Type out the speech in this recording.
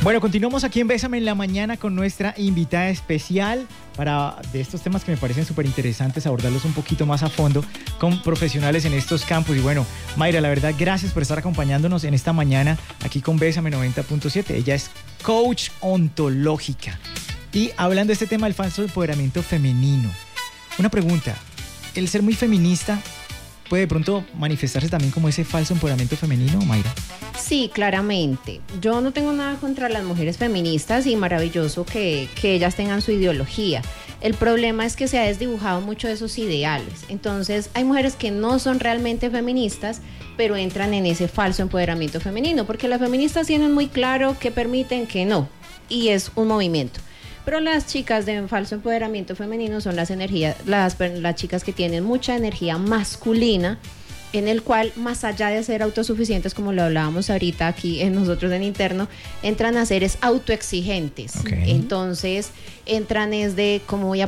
Bueno, continuamos aquí en Bésame en la Mañana con nuestra invitada especial para de estos temas que me parecen súper interesantes, abordarlos un poquito más a fondo con profesionales en estos campos. Y bueno, Mayra, la verdad, gracias por estar acompañándonos en esta mañana aquí con Bésame 90.7. Ella es coach ontológica. Y hablando de este tema del falso empoderamiento femenino, una pregunta, ¿el ser muy feminista puede de pronto manifestarse también como ese falso empoderamiento femenino, Mayra? Sí, claramente. Yo no tengo nada contra las mujeres feministas y maravilloso que ellas tengan su ideología. El problema es que se ha desdibujado mucho de esos ideales. Entonces, hay mujeres que no son realmente feministas, pero entran en ese falso empoderamiento femenino, porque las feministas tienen muy claro qué permiten, qué no, y es un movimiento. Pero las chicas de falso empoderamiento femenino son las chicas que tienen mucha energía masculina, en el cual, más allá de ser autosuficientes, como lo hablábamos ahorita aquí en nosotros en interno, entran a ser autoexigentes. Okay. Entonces, entran es de cómo voy a